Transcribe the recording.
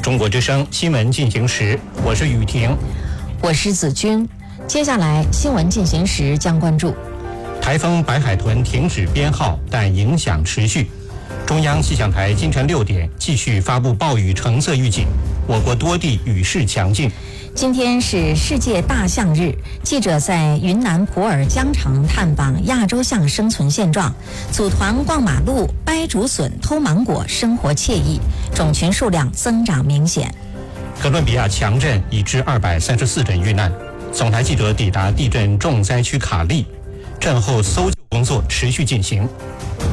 中国之声新闻进行时，我是雨婷， 我是子君。接下来新闻进行时将关注： 台风白海豚停止编号，但影响持续。中央气象台今晨6点继续发布暴雨橙色预警，我国多地雨势强劲。 今天是世界大象日，记者在云南普洱江城探访亚洲象生存现状，组团逛马路、掰竹笋、偷芒果，生活惬意，种群数量增长明显。 哥伦比亚强震已致234人遇难。总台记者抵达地震重灾区卡利，震后搜救工作持续进行。